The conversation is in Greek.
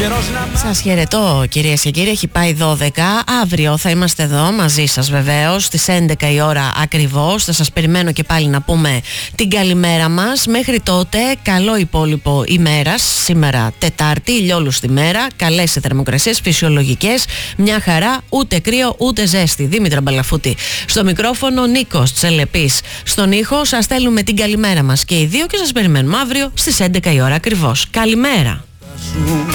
Σας χαιρετώ κυρίες και κύριοι, έχει πάει 12. Αύριο θα είμαστε εδώ μαζί σας βεβαίως στις 11 η ώρα ακριβώς. Θα σας περιμένω και πάλι να πούμε την καλημέρα μας. Μέχρι τότε καλό υπόλοιπο ημέρας. Σήμερα Τετάρτη, ηλιόλουστη μέρα. Καλές οι θερμοκρασίες, φυσιολογικές. Μια χαρά, ούτε κρύο ούτε ζέστη. Δήμητρα Μπαλαφούτη στο μικρόφωνο, Νίκος Τσελεπής στον ήχο. Σας στέλνουμε την καλημέρα μας και οι δύο και σας περιμένουμε αύριο στις 11 η ώρα ακριβώς. Καλημέρα.